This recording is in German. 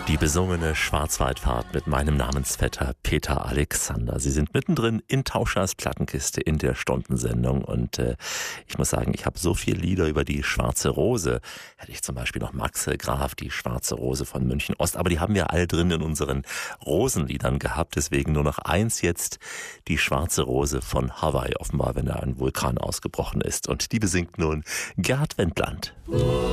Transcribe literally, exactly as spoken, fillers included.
Die besungene Schwarzwaldfahrt mit meinem Namensvetter Peter Alexander. Sie sind mittendrin in Tauschers Plattenkiste in der Stundensendung und äh, ich muss sagen, ich habe so viele Lieder über die Schwarze Rose. Hätte ich zum Beispiel noch Max Graf, die Schwarze Rose von München Ost, aber die haben wir alle drin in unseren Rosenliedern gehabt. Deswegen nur noch eins jetzt, die Schwarze Rose von Hawaii, offenbar, wenn da ein Vulkan ausgebrochen ist. Und die besingt nun Gerhard Wendland.